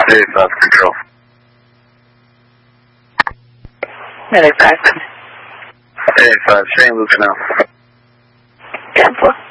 Medic 5 control. Medic 5. Medic 5, St. Luke now. 10-4.